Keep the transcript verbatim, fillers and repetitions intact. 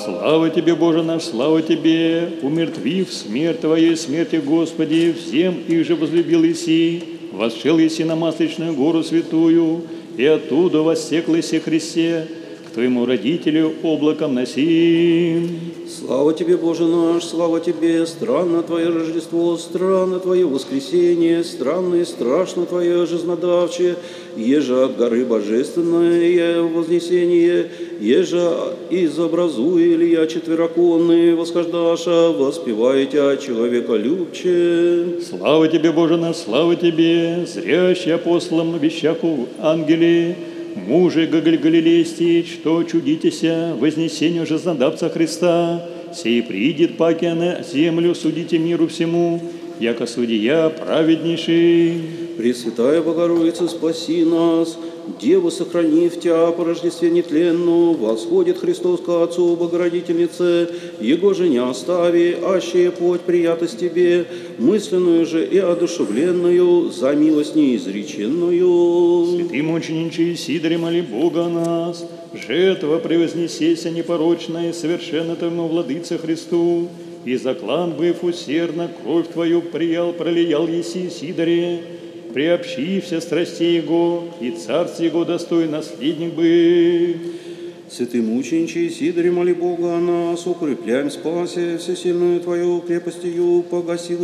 Слава Тебе, Боже наш, слава Тебе, умертвив смерть Твоей смерти, Господи, всем их же возлюбил Иси, восшел Иси на Масличную гору святую, и оттуда воссекл Иси Христе, к Твоему родителю облаком носим. Слава Тебе, Боже наш, слава Тебе, странно Твое Рождество, странно Твое воскресение, странно и страшно Твое жизнодавче, еже от горы божественное вознесение, еже изобразуя Илья четвероконный, восхождаша, воспевайте человеколюбче. Слава Тебе, Боже наш, слава Тебе, зрящий апостолом вещаху ангеле, муже Гоголь Галилейский, что чудитеся вознесению жизнодавца Христа, сей придет паки на землю, судите миру всему, яко судья праведнейший. Пресвятая Богородица, спаси нас, Деву, сохранив Тя по Рождестве нетленну, восходит Христос ко Отцу Богородительнице, Его же не остави, аще плоть приятость Тебе, мысленную же и одушевленную, за милость неизреченную. Святый мученичий Сидоре, моли Бога о нас, жертва превознесеся непорочная и совершенно Твоему Владыце Христу, и заклан, быв усердно, кровь Твою приял, пролиял еси, Сидоре, приобщи все страсти Его, и царствие Его достой наследник бы. Святый мученичий Сидоре, моли Бога о нас, укрепляем спасе всесильную Твою крепостью, погасил